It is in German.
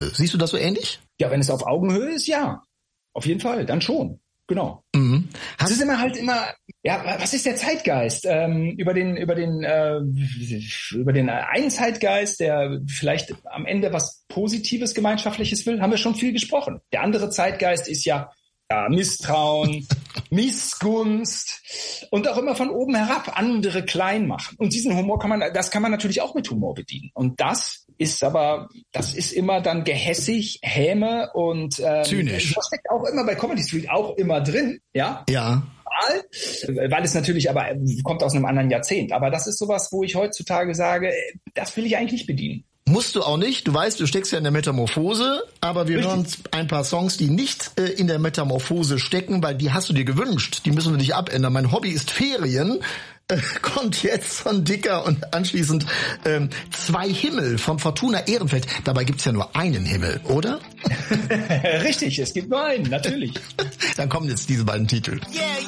Siehst du das so ähnlich? Ja, wenn es auf Augenhöhe ist, ja. Auf jeden Fall, dann schon. Genau. Es ist immer, ja, was ist der Zeitgeist? Über den einen Zeitgeist, der vielleicht am Ende was Positives, Gemeinschaftliches will, haben wir schon viel gesprochen. Der andere Zeitgeist ist ja Misstrauen, Missgunst und auch immer von oben herab andere klein machen. Und diesen Humor kann man natürlich auch mit Humor bedienen. Und das ist immer dann gehässig, Häme und zynisch. Das steckt auch immer bei Comedy Street auch immer drin, ja? Ja. Weil es natürlich aber kommt aus einem anderen Jahrzehnt. Aber das ist sowas, wo ich heutzutage sage, das will ich eigentlich nicht bedienen. Musst du auch nicht. Du weißt, du steckst ja in der Metamorphose, aber wir hören ein paar Songs, die nicht in der Metamorphose stecken, weil die hast du dir gewünscht. Die müssen wir nicht abändern. Mein Hobby ist Ferien. Kommt jetzt von Dicker und anschließend Zwei Himmel von Fortuna Ehrenfeld. Dabei gibt's ja nur einen Himmel, oder? Richtig, es gibt nur einen, natürlich. Dann kommen jetzt diese beiden Titel. Yeah,